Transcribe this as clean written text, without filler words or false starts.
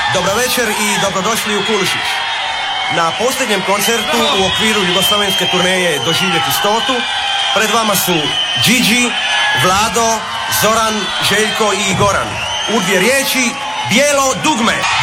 Dobro večer i dobrodošli u Kulušić. Na posljednjem koncertu u okviru jugoslavenske turneje Doživjeti stotu pred vama su Gigi, Vlado, Zoran, Željko i Goran. U dvije riječi, bijelo dugme.